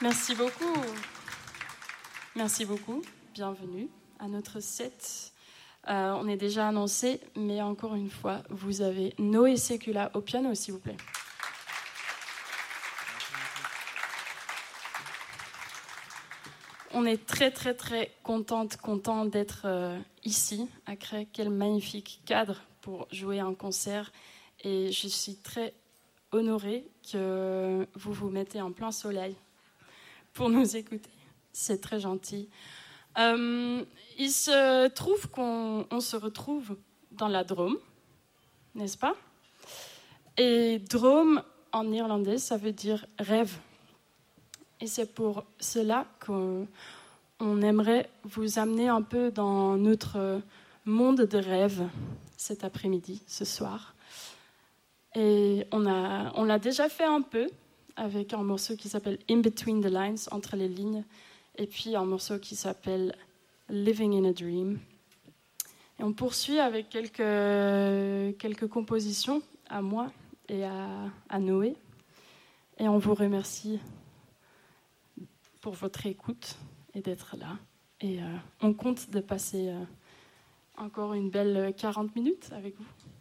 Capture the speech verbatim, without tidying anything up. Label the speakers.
Speaker 1: Merci beaucoup. Merci beaucoup. Bienvenue à notre set. Euh, on est déjà annoncé, mais encore une fois, vous avez Noé Sekula au piano, s'il vous plaît. On est très, très, très contente, content d'être euh, ici, à Creil. Quel magnifique cadre pour jouer un concert. Et je suis très honorée que vous vous mettez en plein soleil pour nous écouter. C'est très gentil. Euh, il se trouve qu'on on se retrouve dans la Drôme, n'est-ce pas? Et Drôme, en irlandais, ça veut dire rêve. Et c'est pour cela qu'on on aimerait vous amener un peu dans notre monde de rêve cet après-midi, ce soir. Et on, a, on l'a déjà fait un peu avec un morceau qui s'appelle In Between the Lines, entre les lignes, et puis un morceau qui s'appelle Living in a Dream. Et on poursuit avec quelques, quelques compositions à moi et à, à Noé. Et on vous remercie pour votre écoute et d'être là. Et euh, on compte de passer euh, encore une belle quarante minutes avec vous.